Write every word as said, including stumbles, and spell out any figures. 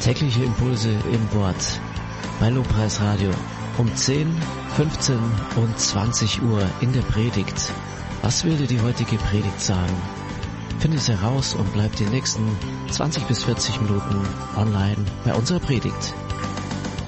Tägliche Impulse im Wort bei Lobpreis Radio um zehn, fünfzehn und zwanzig Uhr in der Predigt. Was will dir die heutige Predigt sagen? Finde es heraus und bleib die nächsten zwanzig bis vierzig Minuten online bei unserer Predigt.